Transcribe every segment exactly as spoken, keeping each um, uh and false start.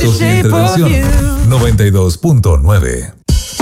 Entretención noventa y dos punto nueve.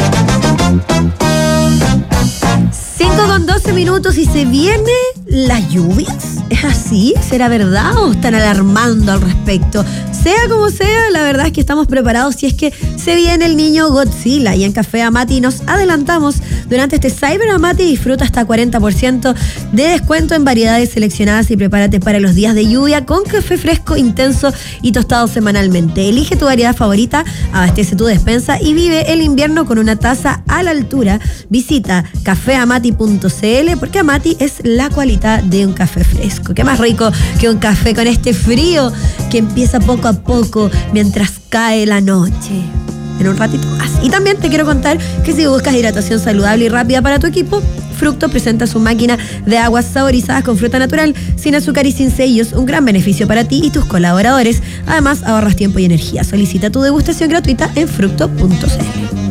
cinco con doce minutos y se vienen las lluvias. ¿Es así? ¿Será verdad o están alarmando al respecto? Sea como sea, la verdad es que estamos preparados si es que se viene el niño Godzilla. Y en Café Amati nos adelantamos. Durante este Cyber Amati disfruta hasta cuarenta por ciento de descuento en variedades seleccionadas y prepárate para los días de lluvia con café fresco, intenso y tostado semanalmente. Elige tu variedad favorita, abastece tu despensa y vive el invierno con una taza a la altura. Visita café amati punto c l porque Amati es la cualidad de un café fresco. ¿Qué más rico que un café con este frío que empieza poco a poco mientras cae la noche? En un ratito más. Y también te quiero contar que si buscas hidratación saludable y rápida para tu equipo, Fructo presenta su máquina de aguas saborizadas con fruta natural, sin azúcar y sin sellos, un gran beneficio para ti y tus colaboradores. Además, ahorras tiempo y energía. Solicita tu degustación gratuita en fructo punto c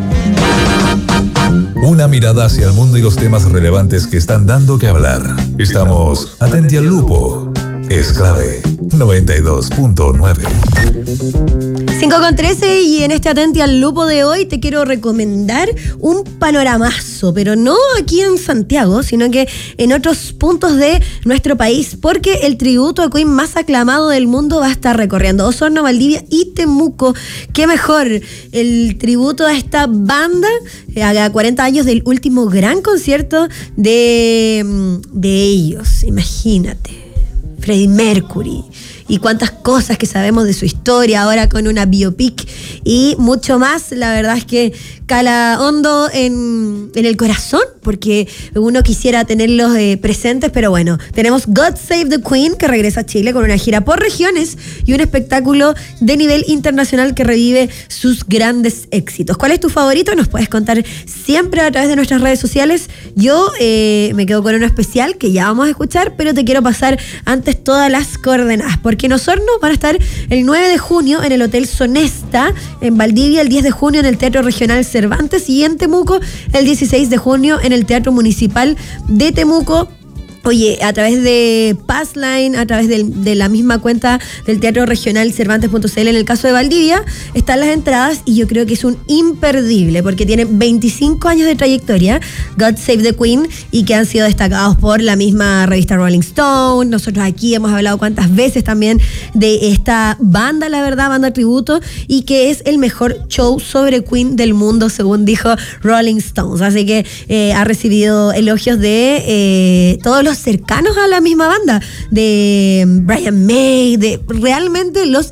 l. Una mirada hacia el mundo y los temas relevantes que están dando que hablar. Estamos Atenti al Lupo. Es clave. noventa y dos punto nueve. cinco con trece y en este Atenti al Lupo de hoy te quiero recomendar un panoramazo, pero no aquí en Santiago, sino que en otros puntos de nuestro país, porque el tributo a Queen más aclamado del mundo va a estar recorriendo Osorno, Valdivia y Temuco. Qué mejor, el tributo a esta banda a cuarenta años del último gran concierto de, de ellos, imagínate. Freddie Mercury y cuántas cosas que sabemos de su historia ahora con una biopic y mucho más. La verdad es que cala hondo en, en el corazón porque uno quisiera tenerlos eh, presentes, pero bueno, tenemos God Save the Queen que regresa a Chile con una gira por regiones y un espectáculo de nivel internacional que revive sus grandes éxitos. ¿Cuál es tu favorito? Nos puedes contar siempre a través de nuestras redes sociales. Yo eh, me quedo con uno especial que ya vamos a escuchar, pero te quiero pasar antes todas las coordenadas, porque en Osorno van a estar el nueve de junio en el Hotel Sonesta, en Valdivia el diez de junio en el Teatro Regional Cervantes y en Temuco el dieciséis de junio en el Teatro Municipal de Temuco. Oye, a través de Passline, a través de, de la misma cuenta del Teatro Regional Cervantes punto c l, en el caso de Valdivia, están las entradas y yo creo que es un imperdible porque tiene veinticinco años de trayectoria, God Save the Queen, y que han sido destacados por la misma revista Rolling Stone. Nosotros aquí hemos hablado cuántas veces también de esta banda, la verdad, banda tributo, y que es el mejor show sobre Queen del mundo, según dijo Rolling Stones. Así que eh, ha recibido elogios de eh, todos los cercanos a la misma banda, de Brian May, de realmente los